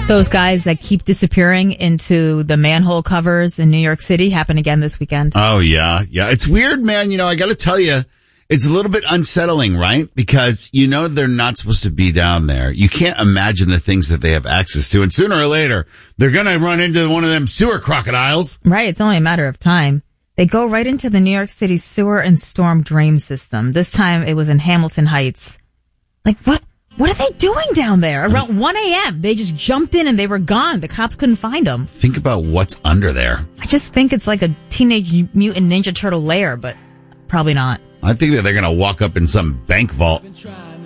Those guys that keep disappearing into the manhole covers in New York City happen again this weekend. Oh, yeah. Yeah. It's weird, man. You know, I got to tell you, it's a little bit unsettling, right? Because you know they're not supposed to be down there. You can't imagine the things that they have access to. And sooner or later, they're going to run into one of them sewer crocodiles. Right. It's only a matter of time. They go right into the New York City sewer and storm drain system. This time it was in Hamilton Heights. Like, what are they doing down there? Around 1 a.m., they just jumped in and they were gone. The cops couldn't find them. Think about what's under there. I just think it's like a Teenage Mutant Ninja Turtle lair, but probably not. I think that they're going to walk up in some bank vault.